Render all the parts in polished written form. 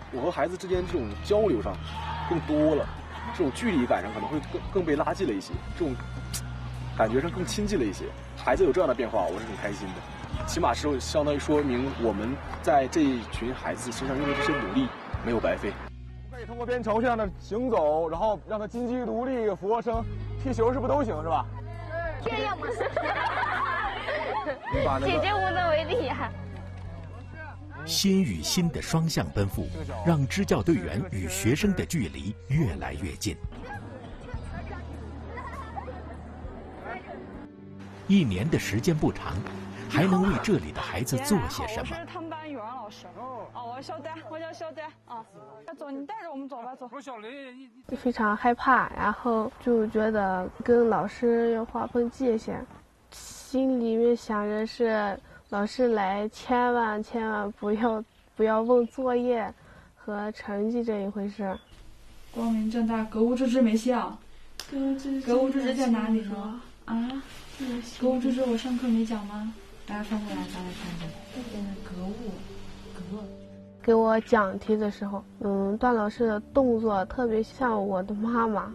我和孩子之间这种交流上更多了，这种距离感上可能会更被拉近了一些，这种感觉上更亲近了一些。孩子有这样的变化，我是很开心的，起码是相当于说明我们在这一群孩子身上用的这些努力没有白费。 可以通过边筹这样的行走，然后让他金鸡独立、俯卧撑、踢球，是不是都行，是吧？ 这样吗？姐姐无能为力呀。 心与心的双向奔赴，让支教队员与学生的距离越来越近。1年的时间不长，还能为这里的孩子做些什么？ 我是他们班语文老师。哦，我小丹，我叫小丹啊。走，你带着我们走吧，走。 非常害怕，然后就觉得跟老师要划分界限，心里面想着是老师来千万不要问作业和成绩这一回事。 光明正大，格物致知没效。格物致知在哪里呢？啊？格物致知我上课没讲吗？来翻过来，咱来看看。格物。 给我讲题的时候，段老师的动作特别像我的妈妈。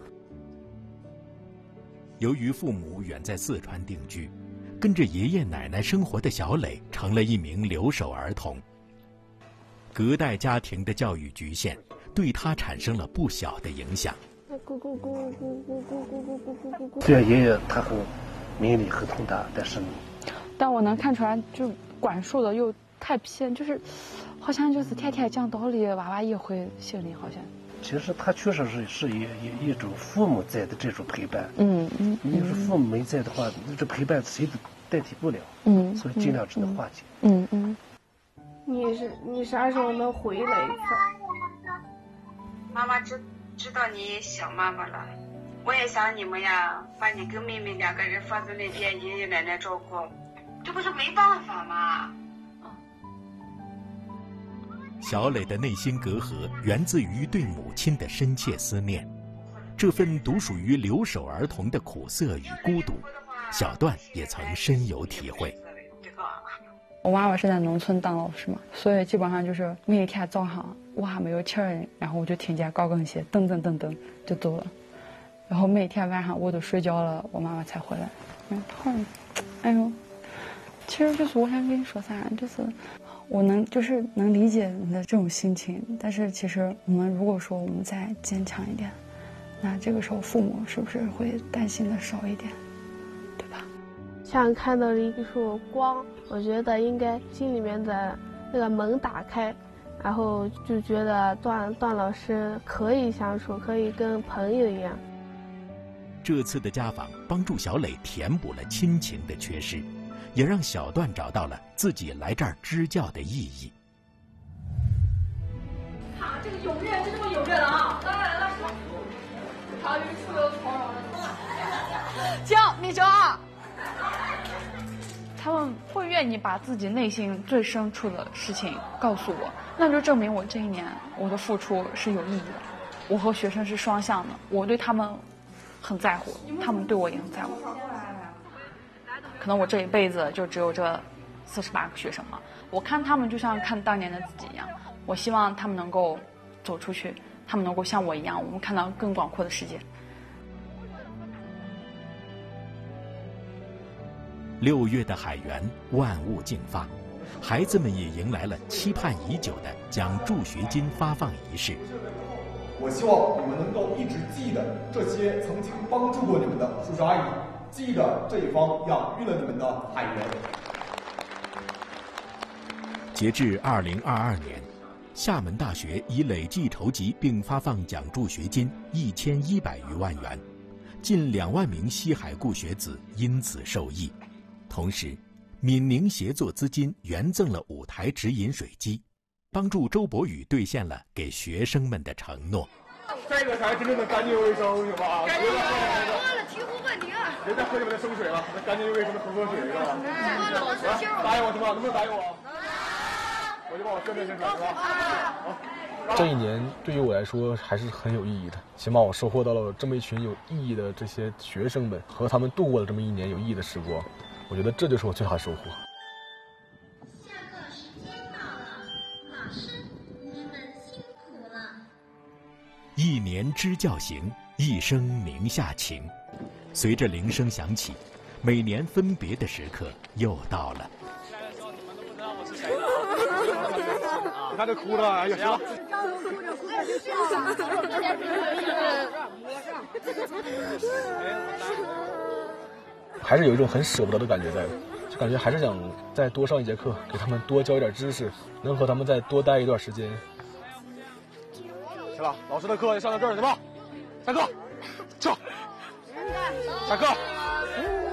由于父母远在四川定居，跟着爷爷奶奶生活的小磊成了一名留守儿童。隔代家庭的教育局限，对他产生了不小的影响。 虽然爷爷他很明理很通达， 但我能看出来，就管束的又太偏，就是好像就是天天讲道理，娃娃也会心里好像。 其实他确实是一种父母在的这种陪伴。你要是父母没在的话，这陪伴谁都代替不了。所以尽量只能化解。 你啥时候能回来一次？ 妈妈知道你想妈妈了，我也想你们呀，把你跟妹妹2个人放在那边，爷爷奶奶照顾，这不是没办法吗？ 小磊的内心隔阂源自于对母亲的深切思念，这份独属于留守儿童的苦涩与孤独，小段也曾深有体会。 我妈妈是在农村当老师嘛，所以基本上就是每一天早上我还没有气儿，然后我就听见高跟鞋噔噔噔噔就走了，然后每天晚上我都睡觉了，我妈妈才回来。哎呦，其实就是我想跟你说啥，就是我能理解你的这种心情，但是其实我们如果说我们再坚强一点，那这个时候父母是不是会担心的少一点，对吧？ 像看到了一束光，我觉得应该心里面的那个门打开，然后就觉得段老师可以相处，可以跟朋友一样。 这次的家访帮助小磊填补了亲情的缺失，也让小段找到了自己来这儿支教的意义。 看这个踊跃就这么踊跃了啊！来，他这个出流从容了。 行，米球啊！他们会愿意把自己内心最深处的事情告诉我，那就证明我这1年我的付出是有意义的。我和学生是双向的，我对他们很在乎，他们对我也很在乎。可能我这一辈子就只有这48个学生嘛，我看他们就像看当年的自己一样，我希望他们能够走出去，他们能够像我一样，我们看到更广阔的世界。 6月的海源，万物竞发，孩子们也迎来了期盼已久的奖助学金发放仪式。 我希望你们能够一直记得这些曾经帮助过你们的叔叔阿姨，记得这一方养育了你们的海源。 截至2022年，厦门大学已累计筹集并发放奖助学金1100余万元，近2万名西海顾学子因此受益。同时，闽宁协作资金援赠了5台直饮水机，帮助周博宇兑现了给学生们的承诺。 这个才真正的干净卫生，是吧？ 干净卫生，多了提壶问题啊！ 别再喝你们的生水了，那干净卫生的喝水，是吧？答应我，是吧？能不能答应我？我就帮我宣传宣传，是吧？好。 这1年对于我来说还是很有意义的，起码我收获到了这么一群有意义的这些学生们，和他们度过了这么1年有意义的时光。我觉得这就是我最大的收获。 下课时间到了，老师，你们辛苦一年支教行，一生宁夏情。随着铃声响起，每年分别的时刻又到了。 你看这哭的，哎呀，行了。 还是有一种很舍不得的感觉在的，就感觉还是想再多上一节课，给他们多教一点知识，能和他们再多待一段时间。 行了，老师的课就上到这儿，行吧？下课，去，下课。